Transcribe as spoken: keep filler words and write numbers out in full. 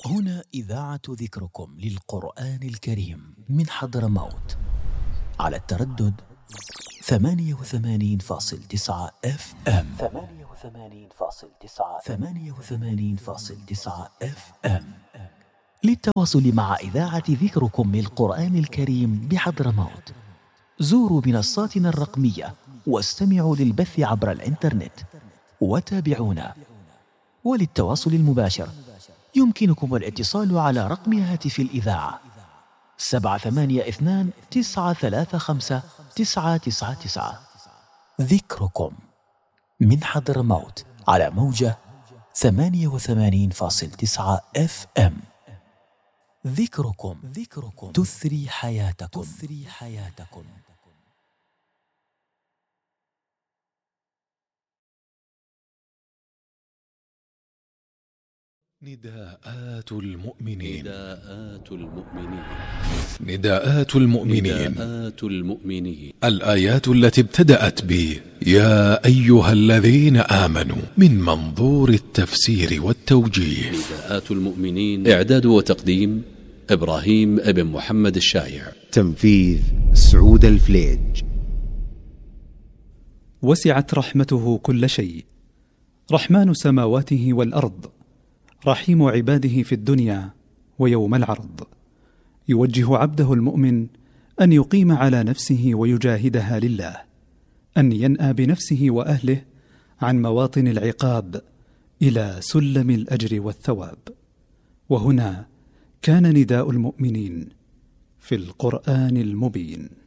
هنا إذاعة ذكركم للقرآن الكريم من حضرموت على التردد ثمانية وثمانين فاصل تسعة اف ام ثمانية وثمانين فاصل تسعة ثمانية وثمانين فاصل تسعة اف ام. للتواصل مع إذاعة ذكركم للقرآن الكريم بحضرموت زوروا منصاتنا الرقمية واستمعوا للبث عبر الإنترنت وتابعونا. وللتواصل المباشر يمكنكم الاتصال على رقم هاتف الإذاعة سبعة ثمانية اثنان تسعة ثلاثة خمسة تسعة تسعة تسعة. ذكركم من حضرموت على موجة ثمانية وثمانين فاصل تسعة اف ام. ذكركم ذكركم تثري حياتكم تثري حياتكم. نداءات المؤمنين نداءات المؤمنين نداءات المؤمنين نداءات المؤمنين الآيات التي ابتدأت ب يا أيها الذين آمنوا من منظور التفسير والتوجيه. نداءات المؤمنين إعداد وتقديم إبراهيم بن محمد الشايع، تنفيذ سعود الفليج. وسعت رحمته كل شيء، رحمن سماواته والأرض، رحيم عباده في الدنيا ويوم العرض. يوجه عبده المؤمن أن يقيم على نفسه ويجاهدها لله، أن ينأى بنفسه وأهله عن مواطن العقاب إلى سلم الأجر والثواب. وهنا كان نداء المؤمنين في القرآن المبين.